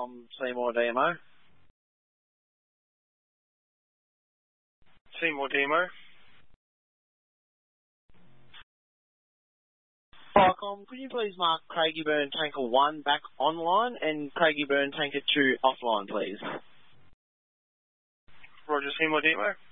Falcom Seymour DMO. Seymour DMO. Falcom, could you please mark Craigieburn Tanker 1 back online and Craigieburn Tanker 2 offline, please? Roger, Seymour DMO.